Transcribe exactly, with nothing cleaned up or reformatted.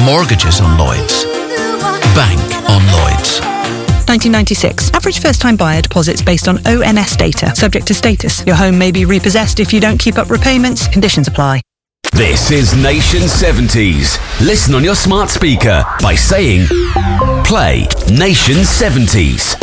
Mortgages on Lloyds. Bank on Lloyds. nineteen ninety-six. Average first-time buyer deposits based on O N S data. Subject to status. Your home may be repossessed if you don't keep up repayments. Conditions apply. This is Nation seventies. Listen on your smart speaker by saying, play Nation seventies.